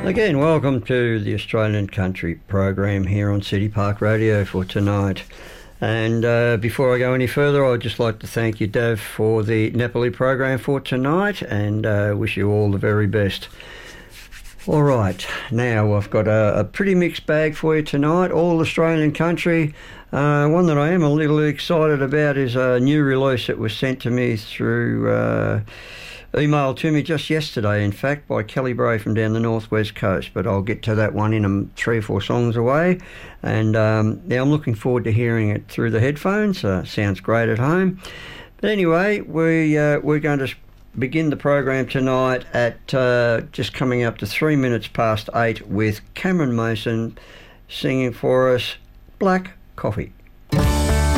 Again, welcome to the Australian Country program here on City Park Radio for tonight. And before I go any further, I'd just like to thank you, Dav, for the Nepali program for tonight, and wish you all the very best. All right, now I've got a pretty mixed bag for you tonight, all Australian country. One that I am a little excited about is a new release that was sent to me through email to me just yesterday, in fact, by Kelly Bray from down the northwest coast, but I'll get to that one in 3 or 4 songs away. And now I'm looking forward to hearing it through the headphones. Sounds great at home. But anyway, we're going to begin the program tonight at just coming up to 3 minutes past 8 with Cameron Mason singing for us Black Coffee.